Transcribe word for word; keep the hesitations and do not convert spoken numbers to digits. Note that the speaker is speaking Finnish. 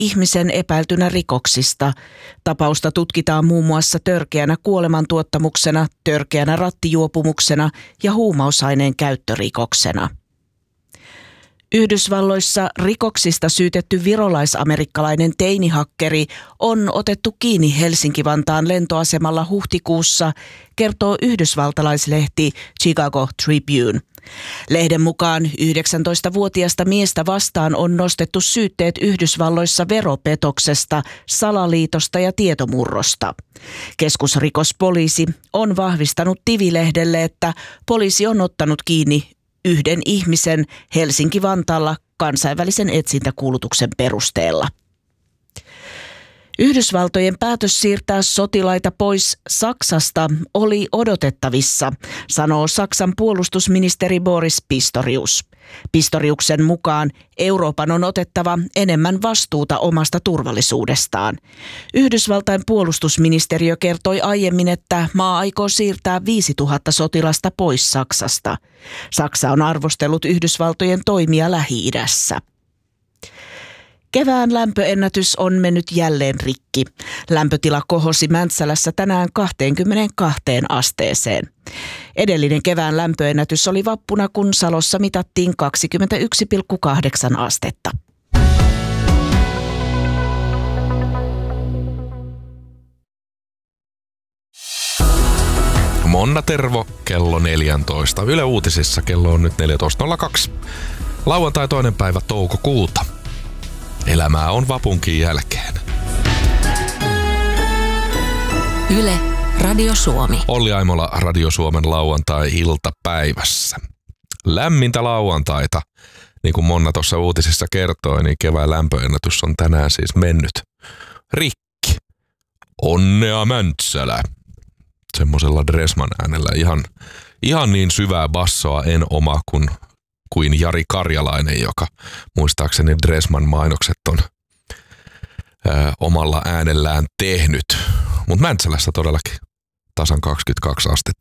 ihmisen epäiltynä rikoksista. Tapausta tutkitaan muun muassa törkeänä kuolemantuottamuksena, törkeänä rattijuopumuksena ja huumausaineen käyttörikoksena. Yhdysvalloissa rikoksista syytetty virolais-amerikkalainen teinihakkeri on otettu kiinni Helsinki-Vantaan lentoasemalla huhtikuussa, kertoo yhdysvaltalaislehti Chicago Tribune. Lehden mukaan yhdeksäntoistavuotiasta miestä vastaan on nostettu syytteet Yhdysvalloissa veropetoksesta, salaliitosta ja tietomurrosta. Keskusrikospoliisi on vahvistanut Tivi-lehdelle, että poliisi on ottanut kiinni yhden ihmisen Helsinki-Vantaalla kansainvälisen etsintäkuulutuksen perusteella. Yhdysvaltojen päätös siirtää sotilaita pois Saksasta oli odotettavissa, sanoo Saksan puolustusministeri Boris Pistorius. Pistoriuksen mukaan Euroopan on otettava enemmän vastuuta omasta turvallisuudestaan. Yhdysvaltain puolustusministeriö kertoi aiemmin, että maa aikoo siirtää viisituhatta sotilasta pois Saksasta. Saksa on arvostellut Yhdysvaltojen toimia Lähi-idässä. Kevään lämpöennätys on mennyt jälleen rikki. Lämpötila kohosi Mäntsälässä tänään kaksikymmentäkaksi asteeseen. Edellinen kevään lämpöennätys oli vappuna, kun Salossa mitattiin kaksikymmentäyksi pilkku kahdeksan astetta. Monna Tervo, kello neljätoista. Yle Uutisissa kello on nyt neljätoista nolla kaksi. Lauantai toinen päivä toukokuuta. Elämää on vapunkin jälkeen. Yle, Radio Suomi. Olli Aimola, Radio Suomen lauantai-iltapäivässä. Lämmintä lauantaita. Niin kuin Monna tuossa uutisissa kertoi, niin kevään lämpöennätys on tänään siis mennyt rikki. Onnea Mäntsälä. Semmoisella Dressman äänellä. Ihan, ihan niin syvää bassoa en oma kuin kuin Jari Karjalainen, joka muistaakseni Dressman mainokset on ö, omalla äänellään tehnyt. Mutta Mäntsälässä todellakin tasan kaksikymmentäkaksi astetta.